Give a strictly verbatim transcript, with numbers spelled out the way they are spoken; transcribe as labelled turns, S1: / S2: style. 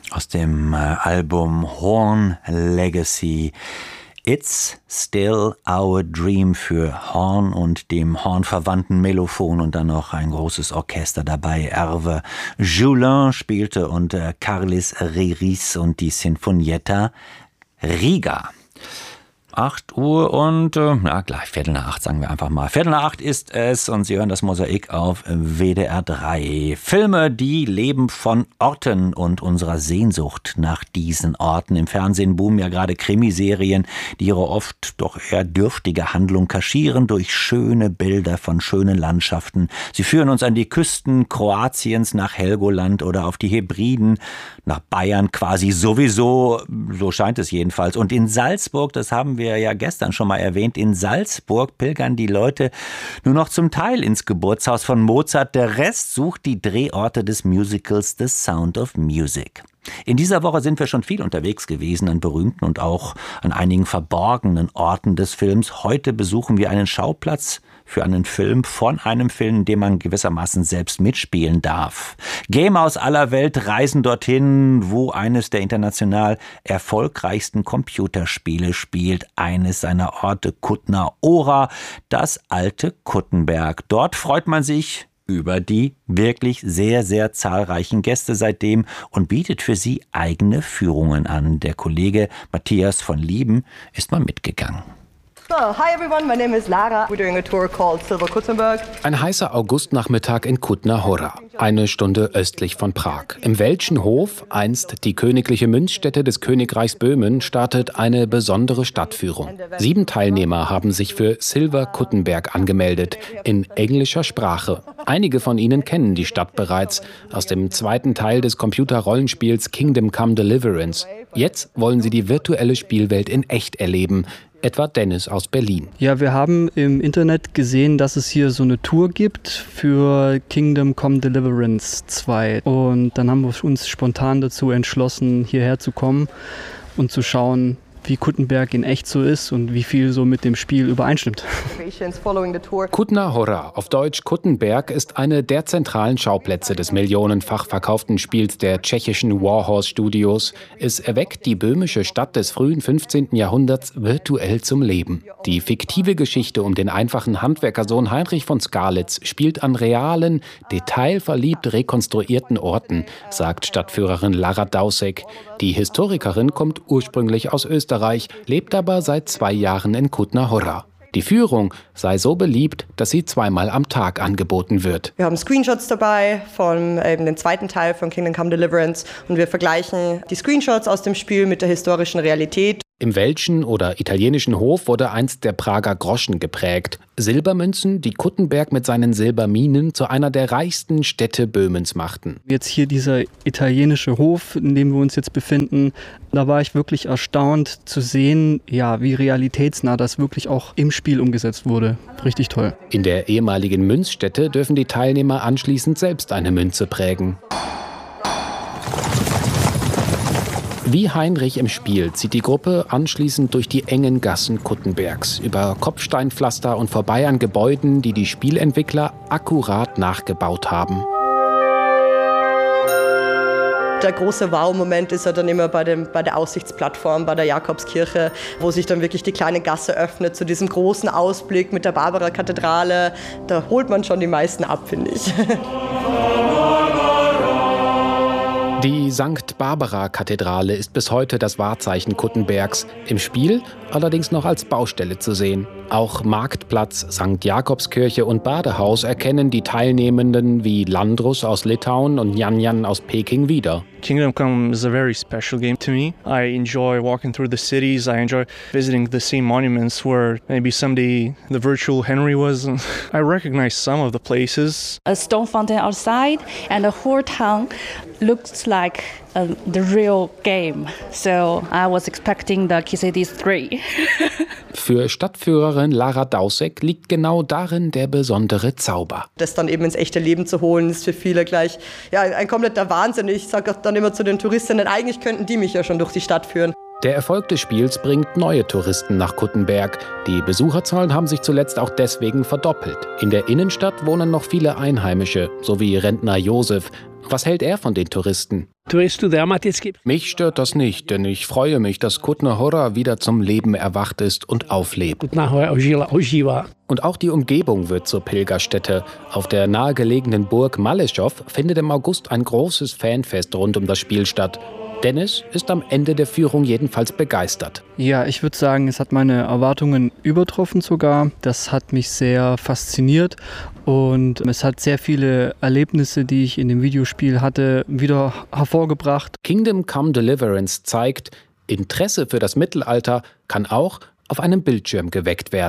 S1: aus dem äh, Album Horn Legacy. It's Still Our Dream für Horn und dem Horn-verwandten Mellophon und dann noch ein großes Orchester dabei. Hervé Joulin spielte und äh, Carlis Riris und die Sinfonietta Riga. acht Uhr und, äh, ja gleich, Viertel nach acht, sagen wir einfach mal. Viertel nach acht ist es und Sie hören das Mosaik auf W D R drei. Filme, die leben von Orten und unserer Sehnsucht nach diesen Orten. Im Fernsehen boomen ja gerade Krimiserien, die ihre oft doch eher dürftige Handlung kaschieren durch schöne Bilder von schönen Landschaften. Sie führen uns an die Küsten Kroatiens nach Helgoland oder auf die Hebriden nach Bayern quasi sowieso, so scheint es jedenfalls. Und in Salzburg, das haben wir ja gestern schon mal erwähnt, in Salzburg pilgern die Leute nur noch zum Teil ins Geburtshaus von Mozart. Der Rest sucht die Drehorte des Musicals The Sound of Music. In dieser Woche sind wir schon viel unterwegs gewesen an berühmten und auch an einigen verborgenen Orten des Films. Heute besuchen wir einen Schauplatz für einen Film von einem Film, in dem man gewissermaßen selbst mitspielen darf. Gamer aus aller Welt reisen dorthin, wo eines der international erfolgreichsten Computerspiele spielt. Eines seiner Orte, Kutna-Hora, das alte Kuttenberg. Dort freut man sich über die wirklich sehr, sehr zahlreichen Gäste seitdem und bietet für sie eigene Führungen an. Der Kollege Matthias von Lieben ist mal mitgegangen.
S2: So, hi everyone, my name is Lara. We're doing a tour called Silver Kuttenberg.
S3: Ein heißer Augustnachmittag in Kutna-Hora, eine Stunde östlich von Prag. Im Welschen Hof, einst die königliche Münzstätte des Königreichs Böhmen, startet eine besondere Stadtführung. Sieben Teilnehmer haben sich für Silver Kuttenberg angemeldet, in englischer Sprache. Einige von ihnen kennen die Stadt bereits aus dem zweiten Teil des Computer-Rollenspiels Kingdom Come Deliverance. Jetzt wollen sie die virtuelle Spielwelt in echt erleben. Etwa Dennis aus Berlin.
S4: Ja, wir haben im Internet gesehen, dass es hier so eine Tour gibt für Kingdom Come Deliverance zwei. Und dann haben wir uns spontan dazu entschlossen, hierher zu kommen und zu schauen, wie Kuttenberg in echt so ist und wie viel so mit dem Spiel übereinstimmt.
S3: Kutna-Hora, auf Deutsch Kuttenberg, ist eine der zentralen Schauplätze des millionenfach verkauften Spiels der tschechischen Warhorse Studios. Es erweckt die böhmische Stadt des frühen fünfzehnten Jahrhunderts virtuell zum Leben. Die fiktive Geschichte um den einfachen Handwerkersohn Heinrich von Skalitz spielt an realen, detailverliebt rekonstruierten Orten, sagt Stadtführerin Lara Dausek. Die Historikerin kommt ursprünglich aus Österreich, lebt aber seit zwei Jahren in Kutna-Hora. Die Führung sei so beliebt, dass sie zweimal am Tag angeboten wird.
S2: Wir haben Screenshots dabei von eben dem zweiten Teil von Kingdom Come Deliverance und wir vergleichen die Screenshots aus dem Spiel mit der historischen Realität.
S3: Im welschen oder italienischen Hof wurde einst der Prager Groschen geprägt. Silbermünzen, die Kuttenberg mit seinen Silberminen zu einer der reichsten Städte Böhmens machten.
S4: Jetzt hier dieser italienische Hof, in dem wir uns jetzt befinden, da war ich wirklich erstaunt zu sehen, ja, wie realitätsnah das wirklich auch im Spiel umgesetzt wurde. Richtig toll.
S3: In der ehemaligen Münzstätte dürfen die Teilnehmer anschließend selbst eine Münze prägen. Wie Heinrich im Spiel zieht die Gruppe anschließend durch die engen Gassen Kuttenbergs, über Kopfsteinpflaster und vorbei an Gebäuden, die die Spielentwickler akkurat nachgebaut haben.
S2: Der große Wow-Moment ist ja dann immer bei, dem, bei der Aussichtsplattform, bei der Jakobskirche, wo sich dann wirklich die kleine Gasse öffnet zu diesem großen Ausblick mit der Barbara-Kathedrale. Da holt man schon die meisten ab, finde ich.
S3: Die Sankt Barbara-Kathedrale ist bis heute das Wahrzeichen Kuttenbergs, im Spiel allerdings noch als Baustelle zu sehen. Auch Marktplatz, Sankt Jakobskirche und Badehaus erkennen die Teilnehmenden wie Landrus aus Litauen und Jan Jan aus Peking wieder.
S5: Kingdom Come is a very special game to me. I enjoy walking through the cities. I enjoy visiting the same monuments where maybe someday the virtual Henry was. I recognize some of the places.
S6: A stone fountain outside and the whole town looks like uh, the real game. So I was expecting the Kisedis three.
S3: Für Stadtführerin Lara Dausek liegt genau darin der besondere Zauber.
S2: Das dann eben ins echte Leben zu holen, ist für viele gleich ja, ein kompletter Wahnsinn. Ich sage auch dann immer zu den Touristinnen, eigentlich könnten die mich ja schon durch die Stadt führen.
S3: Der Erfolg des Spiels bringt neue Touristen nach Kuttenberg. Die Besucherzahlen haben sich zuletzt auch deswegen verdoppelt. In der Innenstadt wohnen noch viele Einheimische, sowie Rentner Josef. Was hält er von den Touristen?
S7: Turistul dramaticky.
S3: Mich stört das nicht, denn ich freue mich, dass Kutná Hora wieder zum Leben erwacht ist und auflebt.
S7: Kutná Hora ožila, ožívá.
S3: Und auch die Umgebung wird zur Pilgerstätte. Auf der nahegelegenen Burg Malešov findet im August ein großes Fanfest rund um das Spiel statt. Dennis ist am Ende der Führung jedenfalls begeistert.
S4: Ja, ich würde sagen, es hat meine Erwartungen übertroffen sogar. Das hat mich sehr fasziniert und es hat sehr viele Erlebnisse, die ich in dem Videospiel hatte, wieder hervorgebracht.
S3: Kingdom Come Deliverance zeigt, Interesse für das Mittelalter kann auch auf einem Bildschirm geweckt werden.